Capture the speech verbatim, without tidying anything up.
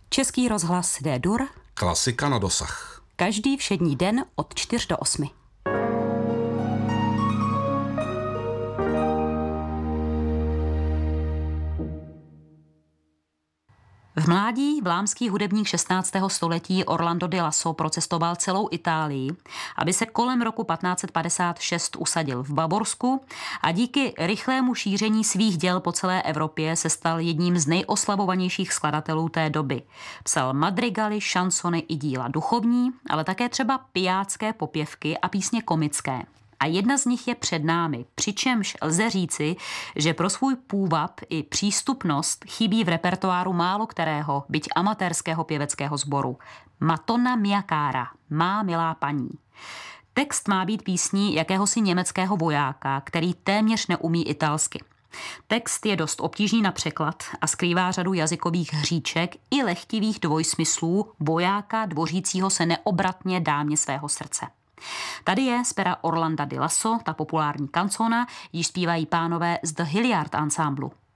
Český rozhlas D-dur. Klasika na dosah. Každý všední den od čtyř do osmi. V mládí vlámský hudebník šestnáctého století Orlando di Lasso procestoval celou Itálii, aby se kolem roku patnáct set padesát šest usadil v Bavorsku a díky rychlému šíření svých děl po celé Evropě se stal jedním z nejoslavovanějších skladatelů té doby. Psal madrigaly, šansony i díla duchovní, ale také třeba pijácké popěvky a písně komické. A jedna z nich je před námi, přičemž lze říci, že pro svůj půvab i přístupnost chybí v repertoáru málo kterého, byť amatérského pěveckého sboru. Madonna mia cara, má milá paní. Text má být písní jakéhosi německého vojáka, který téměř neumí italsky. Text je dost obtížný na překlad a skrývá řadu jazykových hříček i lehtivých dvojsmyslů vojáka dvořícího se neobratně dámě svého srdce. Tady je z pera Orlanda di Lasso ta populární kancona, již zpívají pánové z The Hilliard Ensemble.